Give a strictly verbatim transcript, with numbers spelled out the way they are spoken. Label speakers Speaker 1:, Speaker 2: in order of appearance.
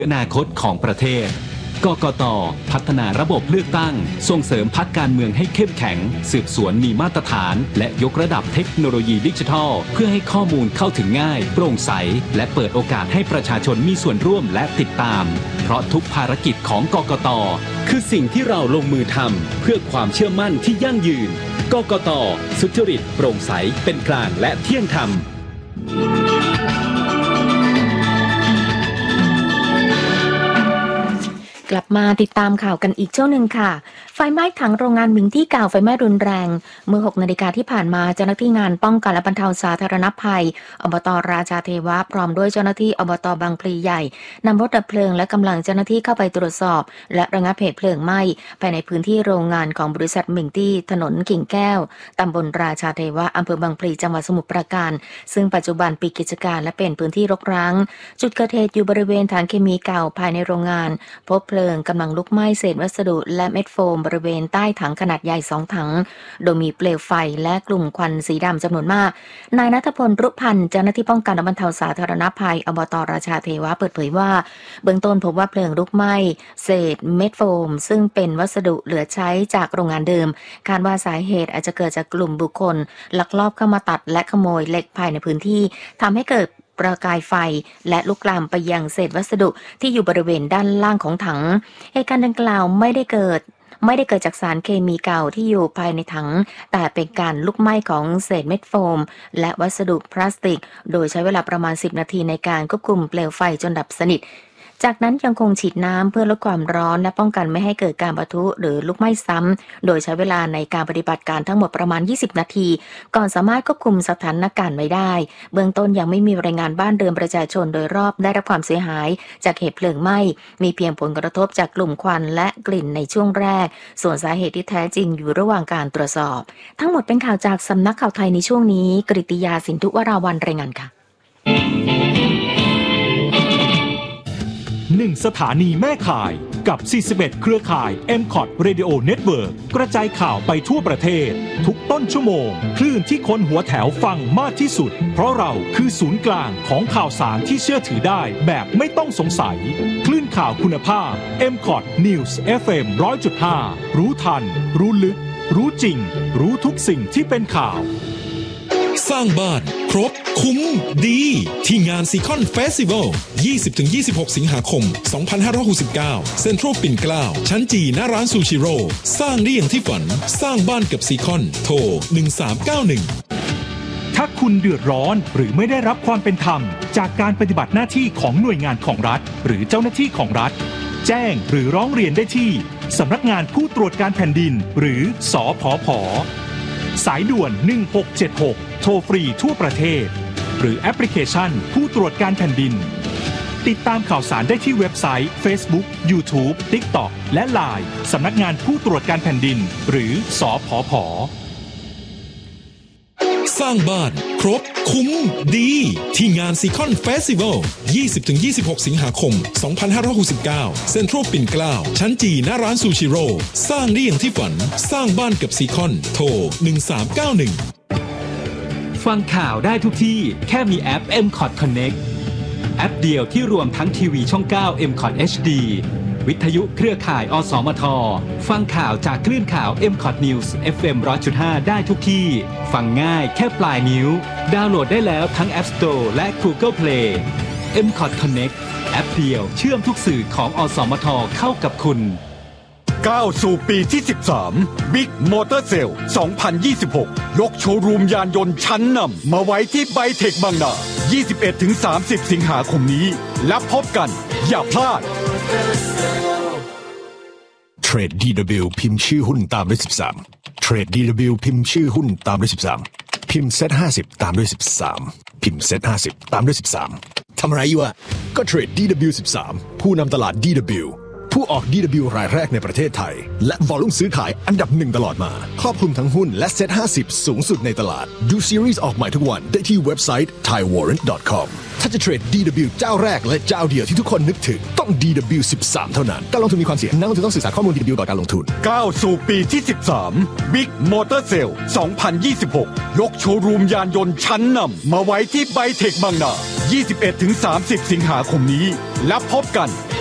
Speaker 1: อนาคตของประเทศกกต.พัฒนาระบบเลือกตั้งส่งเสริมพรรคการเมืองให้เข้มแข็งสืบสวนมีมาตรฐานและยกระดับเทคโนโลยีดิจิทัลเพื่อให้ข้อมูลเข้าถึงง่ายโปร่งใสและเปิดโอกาสให้ประชาชนมีส่วนร่วมและติดตามเพราะทุกภารกิจของกกต.คือสิ่งที่เราลงมือทำเพื่อความเชื่อมั่นที่ยั่งยืนกกต.สุจริตโปร่งใสเป็นกลางและเที่ยงธรรม
Speaker 2: กลับมาติดตามข่าวกันอีกช่วงหนึ่งค่ะไฟไหม้ถังโรงงานมิงตี้เก่าไฟไหม้รุนแรงเมื่อหกนาฬิกาที่ผ่านมาเจ้าหน้าที่งานป้องกันและบรรเทาสาธารณภัยอบต.ราชาเทวะพร้อมด้วยเจ้าหน้าที่อบต.บางพลีใหญ่นำรถดับเพลิงและกำลังเจ้าหน้าที่เข้าไปตรวจสอบและระงับเหตุเพลิงไหม้ภายในพื้นที่โรงงานของบริษัทมิงตี้ถนนกิ่งแก้วตำบลราชาเทวะอำเภอบางพลีจังหวัดสมุทรปราการซึ่งปัจจุบันปิดกิจการและเป็นพื้นที่รกร้างจุดเกิดเหตุอยู่บริเวณถังเคมีเก่าภายในโรงงานพบเพลิงกำลังลุกไหม้เศษวัสดุและเม็ดโฟมบริเวณใต้ถังขนาดใหญ่สองถังโดยมีเปลวไฟและกลุ่มควันสีดำจำนวนมากนายณัฐพล รุพันธ์เจ้าหน้าที่ป้องกันและบรรเทาสาธารณภัยอบต.ราชาเทวะเปิดเผยว่าเบื้องต้นพบว่าเพลิงลุกไหม้เศษเม็ดโฟมซึ่งเป็นวัสดุเหลือใช้จากโรงงานเดิมคาดว่าสาเหตุอาจจะเกิดจากกลุ่มบุคคลลักลอบเข้ามาตัดและขโมยเหล็กภายในพื้นที่ทำให้เกิดประกายไฟและลุกลามไปยังเศษวัสดุที่อยู่บริเวณด้านล่างของถังเหตุการณ์ดังกล่าวไม่ได้เกิดไม่ได้เกิดจากสารเคมีเก่าที่อยู่ภายในถังแต่เป็นการลุกไหม้ของเศษเม็ดโฟมและวัสดุพลาสติกโดยใช้เวลาประมาณสิบนาทีในการควบคุมเปลวไฟจนดับสนิทจากนั้นยังคงฉีดน้ำเพื่อลดความร้อนและป้องกันไม่ให้เกิดการปะทุหรือลุกไหม้ซ้ำโดยใช้เวลาในการปฏิบัติการทั้งหมดประมาณยี่สิบนาทีก่อนสามารถควบคุมสถานการณ์ไว้ได้เบื้องต้นยังไม่มีรายงานบ้านเรือนประชาชนโดยรอบได้รับความเสียหายจากเหตุเพลิงไหม้มีเพียงผลกระทบจากกลุ่มควันและกลิ่นในช่วงแรกส่วนสาเหตุที่แท้จริงอยู่ระหว่างการตรวจสอบทั้งหมดเป็นข่าวจากสำนักข่าวไทยในช่วงนี้กฤติยาสินธุวราวัลรายงานค่ะ
Speaker 3: หนึ่งสถานีแม่ข่ายกับสี่สิบเอ็ดเครือข่าย เอ็ม คอท Radio Network กระจายข่าวไปทั่วประเทศทุกต้นชั่วโมงคลื่นที่คนหัวแถวฟังมากที่สุดเพราะเราคือศูนย์กลางของข่าวสารที่เชื่อถือได้แบบไม่ต้องสงสัยคลื่นข่าวคุณภาพ เอ็ม คอท News เอฟ เอ็ม หนึ่งร้อยจุดห้า รู้ทันรู้ลึกรู้จริงรู้ทุกสิ่งที่เป็นข่าว
Speaker 4: สร้างบ้านครบคุ้มดีที่งานซีคอนเฟสติวัล ยี่สิบถึงยี่สิบหก สิงหาคม สองพันห้าร้อยหกสิบเก้า เซ็นทรัลปิ่นเกล้าชั้นจีหน้าร้านซูชิโร่สร้างได้อย่างที่ฝันสร้างบ้านกับซีคอนโทรหนึ่งสามเก้าหนึ่ง
Speaker 3: ถ้าคุณเดือดร้อนหรือไม่ได้รับความเป็นธรรมจากการปฏิบัติหน้าที่ของหน่วยงานของรัฐหรือเจ้าหน้าที่ของรัฐแจ้งหรือร้องเรียนได้ที่สำนักงานผู้ตรวจการแผ่นดินหรือสผผ.สายด่วนหนึ่งหกเจ็ดหกโทรฟรีทั่วประเทศหรือแอปพลิเคชันผู้ตรวจการแผ่นดินติดตามข่าวสารได้ที่เว็บไซต์ Facebook YouTube TikTok และ ไลน์ สำนักงานผู้ตรวจการแผ่นดินหรือสผผ.
Speaker 4: สร้างบ้านครบคุ้มดีที่งานซีคอนเฟสติวัล ยี่สิบถึงยี่สิบหก สิงหาคม สองพันห้าร้อยหกสิบเก้า เซ็นทรัลปิ่นเกล้าชั้นจีหน้าร้านซูชิโร่สร้างได้อย่างที่ฝันสร้างบ้านกับซีคอนโทรหนึ่งสามเก้าหนึ่ง
Speaker 1: ฟังข่าวได้ทุกที่แค่มีแอป เอ็ม คอท Connect แอปเดียวที่รวมทั้งทีวีช่องเก้า เอ็ม คอท เอช ดี วิทยุเครือข่ายอสมทฟังข่าวจากคลื่นข่าว เอ็ม คอท News เอฟ เอ็ม หนึ่งร้อยจุดห้า ได้ทุกที่ฟังง่ายแค่ปลายนิ้วดาวน์โหลดได้แล้วทั้ง App Store และ Google Play เอ็ม คอท Connect แอปเดียวเชื่อมทุกสื่อของอสมทเข้ากับคุณ
Speaker 5: ก้าวสู่ปีที่สิบสาม Big Motor Sale สองพันยี่สิบหกยกโชว์รูมยานยนต์ชั้นนำมาไว้ที่ไบเทคบางนา ยี่สิบเอ็ดถึงสามสิบ สิงหาคมนี้และพบกันอย่าพลาด
Speaker 6: เทรด ดี ดับเบิลยู พิมพ์ชื่อหุ้นตามด้วยสิบสามเทรด ดี ดับเบิลยู พิมพ์ชื่อหุ้นตามด้วยสิบสามพิมพ์ เซ็ต ห้าสิบตามด้วยสิบสามพิมพ์ เซ็ต ห้าสิบตามด้วยสิบสามทำอะไรอยู่อะก็เทรด ดี ดับเบิลยู สิบสามผู้นำตลาด ดี ดับเบิลยูผู้ออก ดี ดับเบิลยู รายแรกในประเทศไทยและวอลลุ่มซื้อขายอันดับหนึ่งตลอดมาครอบคลุมทั้งหุ้นและเซ็ต ห้าสิบสูงสุดในตลาดดูซีรีส์ออกใหม่ทุกวันได้ที่เว็บไซต์ ไทยวอร์เรนต์ ดอท คอม ถ้าจะเทรด ดี ดับเบิลยู เจ้าแรกและเจ้าเดียวที่ทุกคนนึกถึงต้อง ดี ดับเบิลยู สิบสามเท่านั้นการลงทุนมีความเสี่ยงนักลงทุนต้องศึกษาข้อมูล ดี ดับเบิลยู ก่อนการลงทุน
Speaker 5: ก้าวสู่ปีที่สิบสาม Big Motor Sale สองพันยี่สิบหกยกโชว์รูมยานยนต์ชั้นนำมาไว้ที่ไบเทคบางนายี่สิบเอ็ดถึงสามสิบ สิงหาคมนี้แล้วพบกัน